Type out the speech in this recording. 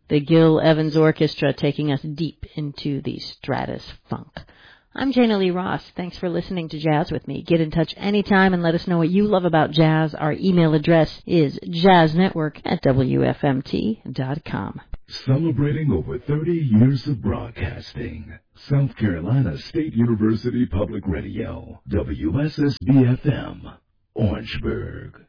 The Gil Evans Orchestra taking us deep into the Stratus Funk. I'm Jana Lee Ross. Thanks for listening to Jazz with me. Get in touch anytime and let us know what you love about jazz. Our email address is jazznetwork@wfmt.com. Celebrating over 30 years of broadcasting. South Carolina State University Public Radio, WSSB-FM, Orangeburg.